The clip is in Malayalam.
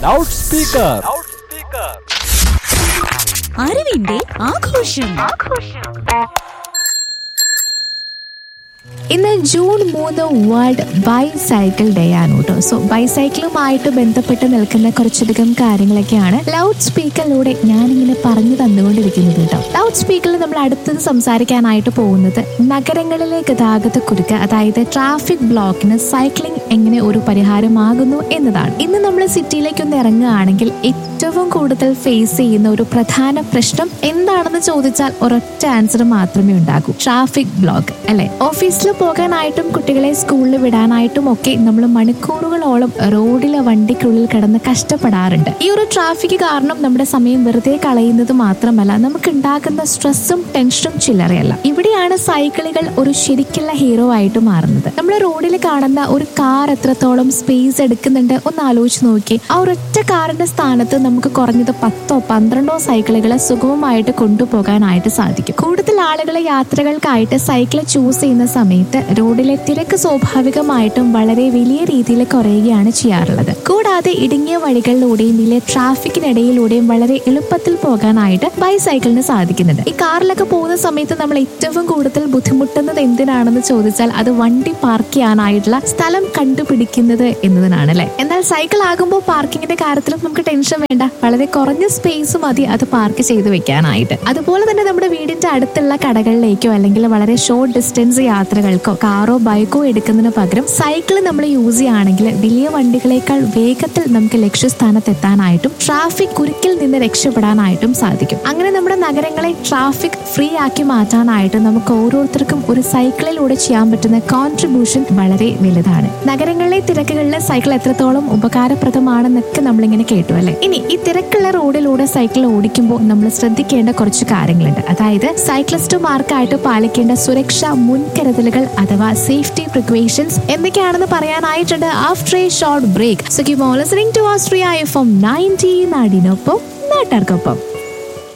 Loud speaker. അറിവിന്റെ ആഘോഷം. ഇന്ന് ജൂൺ 3 വേൾഡ് ബൈസൈക്കിൾ ഡേ ആണ് കേട്ടോ. സോ ബൈസൈക്കിളുമായിട്ട് ബന്ധപ്പെട്ട് നിൽക്കുന്ന കുറച്ചധികം കാര്യങ്ങളൊക്കെയാണ് ലൗഡ് സ്പീക്കറിലൂടെ ഞാനിങ്ങനെ പറഞ്ഞു തന്നുകൊണ്ടിരിക്കുന്നത് കേട്ടോ. ലൗഡ് സ്പീക്കറിൽ നമ്മൾ അടുത്തത് സംസാരിക്കാനായിട്ട് പോകുന്നത് നഗരങ്ങളിലെ ഗതാഗതക്കുരുക്ക്, അതായത് ട്രാഫിക് ബ്ലോക്കിന് സൈക്ലിംഗ് എങ്ങനെ ഒരു പരിഹാരമാകുന്നു എന്നതാണ്. ഇന്ന് നമ്മൾ സിറ്റിയിലേക്കൊന്ന് ഇറങ്ങുകയാണെങ്കിൽ ഏറ്റവും കൂടുതൽ ഫേസ് ചെയ്യുന്ന ഒരു പ്രധാന പ്രശ്നം എന്താണെന്ന് ചോദിച്ചാൽ ഒരൊറ്റ ആൻസർ മാത്രമേ ഉണ്ടാകൂ: ട്രാഫിക് ബ്ലോക്ക്, അല്ലെ? ഓഫീസിൽ പോകാനായിട്ടും കുട്ടികളെ സ്കൂളിൽ വിടാനായിട്ടും ഒക്കെ നമ്മൾ മണിക്കൂറുകളോളം റോഡിലെ വണ്ടിക്കുള്ളിൽ കിടന്ന് കഷ്ടപ്പെടാറുണ്ട്. ഈ ഒരു ട്രാഫിക് കാരണം നമ്മുടെ സമയം വെറുതെ കളയുന്നത് മാത്രമല്ല, നമുക്ക് ഉണ്ടാകുന്ന സ്ട്രെസ്സും ടെൻഷനും ചില്ലറയല്ല. ഇവിടെയാണ് സൈക്കിളുകൾ ഒരു ശരിക്കുള്ള ഹീറോ ആയിട്ട് മാറുന്നത്. നമ്മൾ റോഡിൽ കാണുന്ന ഒരു കാർ എത്രത്തോളം സ്പേസ് എടുക്കുന്നുണ്ട് ഒന്ന് ആലോചിച്ച് നോക്കി. ആ ഒരൊറ്റ കാറിന്റെ സ്ഥാനത്ത് നമുക്ക് കുറഞ്ഞത് 10 12 സൈക്കിളുകളെ സുഗമമായിട്ട് കൊണ്ടുപോകാനായിട്ട് സാധിക്കും. കൂടുതൽ ആളുകളെ യാത്രകൾക്കായിട്ട് സൈക്കിൾ ചൂസ് ചെയ്യുന്ന സമയത്ത് റോഡിലെ തിരക്ക് സ്വാഭാവികമായിട്ടും വളരെ വലിയ രീതിയിൽ കുറയുകയാണ് ചെയ്യാറുള്ളത്. കൂടാതെ ഇടുങ്ങിയ വഴികളിലൂടെയും വലിയ ട്രാഫിക്കിനിടയിലൂടെയും വളരെ എളുപ്പത്തിൽ പോകാനായിട്ട് ബൈസൈക്കിളിന് സാധിക്കുന്നുണ്ട്. ഈ കാറിലൊക്കെ പോകുന്ന സമയത്ത് നമ്മൾ ഏറ്റവും കൂടുതൽ ബുദ്ധിമുട്ടുന്നത് എന്തിനാണെന്ന് ചോദിച്ചാൽ അത് വണ്ടി പാർക്ക് ചെയ്യാനായിട്ടുള്ള സ്ഥലം കണ്ടുപിടിക്കുന്നത് എന്നതിനാണ്, അല്ലെ? എന്നാൽ സൈക്കിൾ ആകുമ്പോൾ പാർക്കിങ്ങിന്റെ കാര്യത്തിലും നമുക്ക് ടെൻഷൻ വേണ്ട. വളരെ കുറഞ്ഞ സ്പേസ് മതി അത് പാർക്ക് ചെയ്ത് വെക്കാനായിട്ട്. അതുപോലെ തന്നെ നമ്മുടെ വീടിന്റെ അടുത്തുള്ള കടകളിലേക്കോ അല്ലെങ്കിൽ വളരെ ഷോർട്ട് ഡിസ്റ്റൻസ് യാത്രകൾക്കോ കാറോ ബൈക്കോ എടുക്കുന്നതിന് പകരം സൈക്കിൾ നമ്മൾ യൂസ് ചെയ്യുകയാണെങ്കിൽ വലിയ വണ്ടികളേക്കാൾ വേഗത്തിൽ നമുക്ക് ലക്ഷ്യസ്ഥാനത്ത് എത്താനായിട്ടും ട്രാഫിക് കുരുക്കിൽ നിന്ന് രക്ഷപ്പെടാനായിട്ടും സാധിക്കും. അങ്ങനെ നമ്മുടെ നഗരങ്ങളെ ട്രാഫിക് ഫ്രീ ആക്കി മാറ്റാനായിട്ട് നമുക്ക് ഓരോരുത്തർക്കും ഒരു സൈക്കിളിലൂടെ ചെയ്യാൻ പറ്റുന്ന കോൺട്രിബ്യൂഷൻ വളരെ വലുതാണ്. നഗരങ്ങളിലെ തിരക്കുകളിലെ സൈക്കിൾ എത്രത്തോളം ഉപകാരപ്രദമാണെന്നൊക്കെ നമ്മളിങ്ങനെ കേട്ടു, അല്ലെ? ഇനി ഈ തിരക്കുള്ള റോഡിലൂടെ സൈക്കിൾ ഓടിക്കുമ്പോൾ നമ്മൾ ശ്രദ്ധിക്കേണ്ട കുറച്ച് കാര്യങ്ങളുണ്ട്. അതായത് സൈക്ലിസ്റ്റുമാർക്കായിട്ട് പാലിക്കേണ്ട സുരക്ഷാ മുൻകരുതലുകൾ അഥവാ സേഫ്റ്റി പ്രിക്കോഷൻസ് എന്തൊക്കെയാണെന്ന് പറയാനായിട്ടുണ്ട് after A short break. So keep on listening to Austria FM 90 നാടിനൊപ്പം നാട്ടാർക്കൊപ്പം.